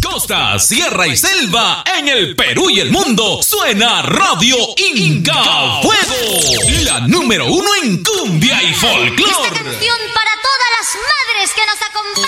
costa, sierra y selva, en el Perú y el mundo, suena Radio Inca Fuego, la número 1 en cumbia y folclore. Esta canción para todas las madres que nos acompañan.